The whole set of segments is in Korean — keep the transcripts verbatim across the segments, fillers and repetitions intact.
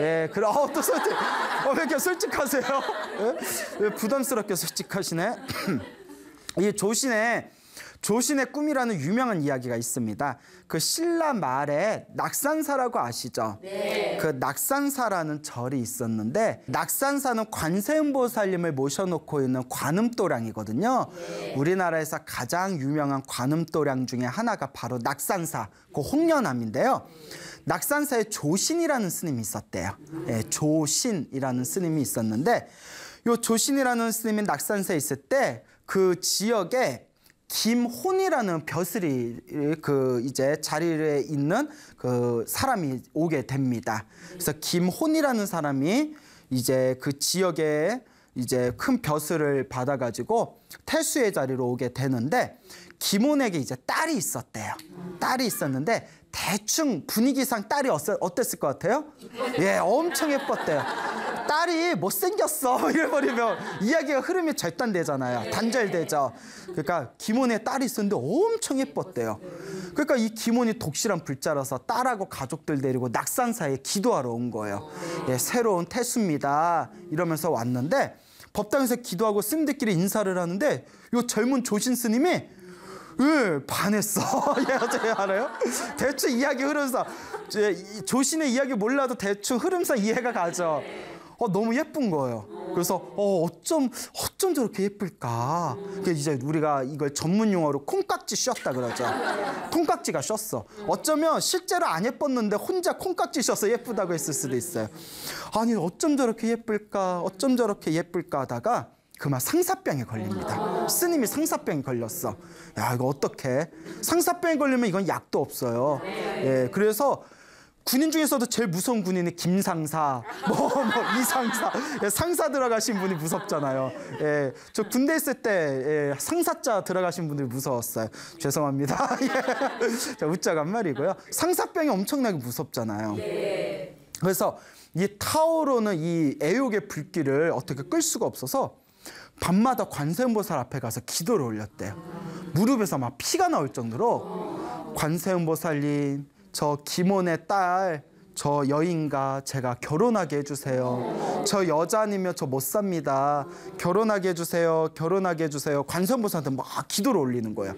예, 그래, 어, 또 솔직, 어, 왜 이렇게 솔직하세요? 예? 부담스럽게 솔직하시네. 이 조신의 조신의 꿈이라는 유명한 이야기가 있습니다. 그 신라 말에 낙산사라고 아시죠? 네. 그 낙산사라는 절이 있었는데 낙산사는 관세음보살님을 모셔놓고 있는 관음도량이거든요. 네. 우리나라에서 가장 유명한 관음도량 중에 하나가 바로 낙산사, 그 홍련암인데요. 낙산사에 조신이라는 스님이 있었대요. 예, 조신이라는 스님이 있었는데 요 조신이라는 스님이 낙산사에 있을 때 그 지역에 김혼이라는 벼슬이 그 이제 자리에 있는 그 사람이 오게 됩니다. 그래서 김혼이라는 사람이 이제 그 지역에 이제 큰 벼슬을 받아가지고 태수의 자리로 오게 되는데 김혼에게 이제 딸이 있었대요. 딸이 있었는데 대충 분위기상 딸이 어땠을 것 같아요? 예, 엄청 예뻤대요. 딸이 못생겼어 이래버리면 이야기가 흐름이 절단되잖아요. 단절되죠. 그러니까 김혼의 딸이 있었는데 엄청 예뻤대요. 그러니까 이 김혼이 독실한 불자라서 딸하고 가족들 데리고 낙산사에 기도하러 온 거예요. 예, 새로운 태수입니다 이러면서 왔는데 법당에서 기도하고 스님들끼리 인사를 하는데 요 젊은 조신 스님이 예, 반했어. 예, 어떻게 알아요? 대충 이야기 흐름상 조신의 이야기 몰라도 대충 흐름상 이해가 가죠. 어, 너무 예쁜 거예요. 그래서 어, 어쩜 어쩜 저렇게 예쁠까? 이제 우리가 이걸 전문 용어로 콩깍지 씌었다 그러죠. 콩깍지가 씌었어. 어쩌면 실제로 안 예뻤는데 혼자 콩깍지 씌어서 예쁘다고 했을 수도 있어요. 아니 어쩜 저렇게 예쁠까? 어쩜 저렇게 예쁠까 하다가 그만 상사병에 걸립니다. 스님이 상사병에 걸렸어. 야, 이거 어떡해? 상사병에 걸리면 이건 약도 없어요. 예, 그래서 군인 중에서도 제일 무서운 군인이 김상사, 뭐, 뭐 이상사, 예, 상사 들어가신 분이 무섭잖아요. 예, 저 군대 있을 때 예, 상사자 들어가신 분들이 무서웠어요. 죄송합니다. 예, 자, 웃자간 말이고요. 상사병이 엄청나게 무섭잖아요. 그래서 이 타오르는 이 애욕의 불길을 어떻게 끌 수가 없어서 밤마다 관세음보살 앞에 가서 기도를 올렸대요. 무릎에서 막 피가 나올 정도로 관세음보살님, 저 김혼의 딸, 저 여인과 제가 결혼하게 해주세요. 저 여자 아니면 저 못 삽니다. 결혼하게 해주세요. 결혼하게 해주세요. 관세음보살한테 막 기도를 올리는 거예요.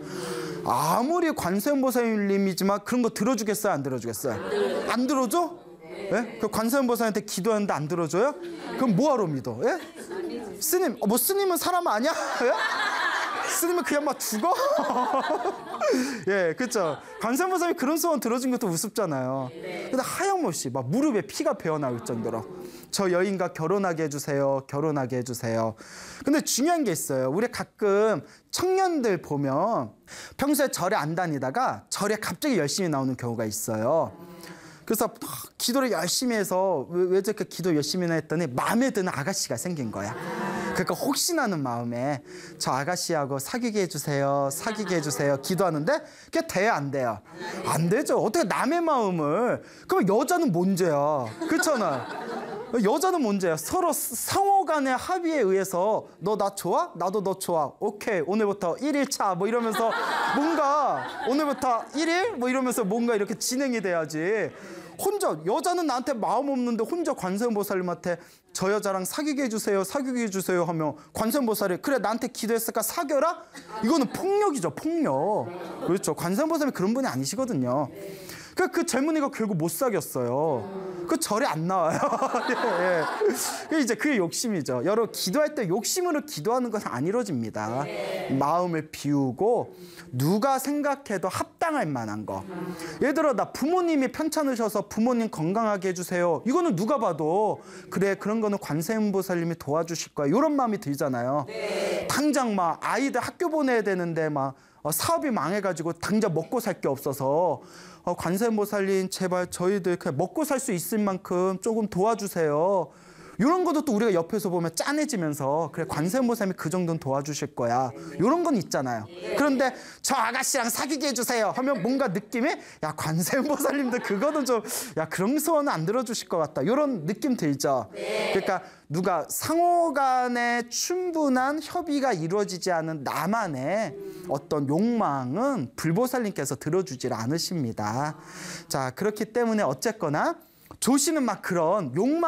아무리 관세음보살님이지만 그런 거 들어주겠어요? 안 들어주겠어요? 안 들어줘? 예? 그 관세음보살한테 기도하는데 안 들어줘요? 그럼 뭐하러 믿어? 예? 스님, 어, 뭐 스님은 사람 아니야? 예? 스님은 그냥 막 죽어? 예, 그렇죠. 관세음보살이 그런 소원 들어준 것도 우습잖아요. 근데 하염없이 막 무릎에 피가 배어나올 정도로 저 여인과 결혼하게 해주세요. 결혼하게 해주세요. 근데 중요한 게 있어요. 우리 가끔 청년들 보면 평소에 절에 안 다니다가 절에 갑자기 열심히 나오는 경우가 있어요. 그래서 기도를 열심히 해서 왜, 왜 저렇게 기도 열심히 했더니 마음에 드는 아가씨가 생긴 거야. 그러니까 혹시나 하는 마음에 저 아가씨하고 사귀게 해주세요. 사귀게 해주세요. 기도하는데 그게 돼요? 안 돼요? 안 되죠. 어떻게 남의 마음을. 그럼 여자는 뭔죄야. 그렇잖아. 여자는 뭔죄야. 서로 상호 간의 합의에 의해서 너 나 좋아? 나도 너 좋아. 오케이. 오늘부터 일 일 차 뭐 이러면서 뭔가 오늘부터 일 일 뭐 이러면서 뭔가 이렇게 진행이 돼야지. 혼자 여자는 나한테 마음 없는데 혼자 관세음보살님한테 저 여자랑 사귀게 해주세요. 사귀게 해주세요 하면 관세음보살이 그래 나한테 기도했으니까 사겨라? 이거는 폭력이죠. 폭력. 그렇죠. 관세음보살이 그런 분이 아니시거든요. 그, 그 젊은이가 결국 못 사귀었어요. 그 절에 안 나와요. 예, 예. 이제 그게 욕심이죠. 여러분 기도할 때 욕심으로 기도하는 것은 안 이루어집니다. 마음을 비우고 누가 생각해도 합당할 만한 거. 예를 들어 나 부모님이 편찮으셔서 부모님 건강하게 해주세요. 이거는 누가 봐도 그래 그런 거는 관세음보살님이 도와주실 거야. 이런 마음이 들잖아요. 당장 막 아이들 학교 보내야 되는데 막 어, 사업이 망해가지고 당장 먹고 살 게 없어서 어, 관세음보살님 제발 저희들 그냥 먹고 살 수 있을 만큼 조금 도와주세요. 이런 것도 또 우리가 옆에서 보면 짠해지면서 그래 관세음보살님이 그 정도는 도와주실 거야. 이런 건 있잖아요. 그런데 저 아가씨랑 사귀게 해주세요 하면 뭔가 느낌이 야 관세음보살님도 그거는 좀 야 그런 소원은 안 들어주실 것 같다. 이런 느낌 들죠. 그러니까 누가 상호간에 충분한 협의가 이루어지지 않은 나만의 어떤 욕망은 불보살님께서 들어주질 않으십니다. 자 그렇기 때문에 어쨌거나 조신은 막 그런 욕망